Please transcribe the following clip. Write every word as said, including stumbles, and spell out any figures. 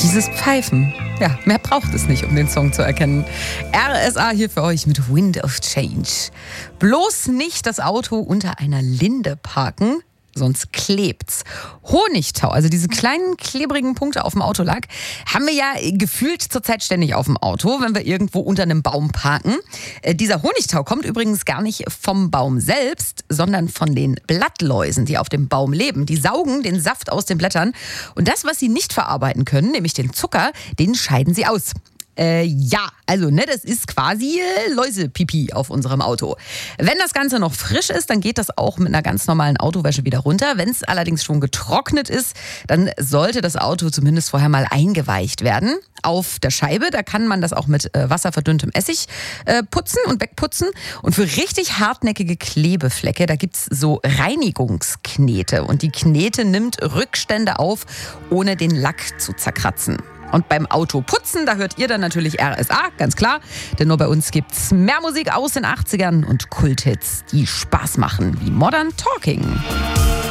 Dieses Pfeifen. Ja, mehr braucht es nicht, um den Song zu erkennen. R S A hier für euch mit Wind of Change. Bloß nicht das Auto unter einer Linde parken, sonst klebt's. Honigtau, also diese kleinen klebrigen Punkte auf dem Autolack, haben wir ja gefühlt zurzeit ständig auf dem Auto, wenn wir irgendwo unter einem Baum parken. Äh, dieser Honigtau kommt übrigens gar nicht vom Baum selbst, sondern von den Blattläusen, die auf dem Baum leben. Die saugen den Saft aus den Blättern und das, was sie nicht verarbeiten können, nämlich den Zucker, den scheiden sie aus. Äh, ja, also ne, das ist quasi äh, Läusepipi auf unserem Auto. Wenn das Ganze noch frisch ist, dann geht das auch mit einer ganz normalen Autowäsche wieder runter. Wenn es allerdings schon getrocknet ist, dann sollte das Auto zumindest vorher mal eingeweicht werden. Auf der Scheibe, da kann man das auch mit äh, wasserverdünntem Essig äh, putzen und wegputzen. Und für richtig hartnäckige Klebeflecke, da gibt's so Reinigungsknete. Und die Knete nimmt Rückstände auf, ohne den Lack zu zerkratzen. Und beim Autoputzen, da hört ihr dann natürlich R S A, ganz klar. Denn nur bei uns gibt's mehr Musik aus den achtzigern und Kulthits, die Spaß machen, wie Modern Talking.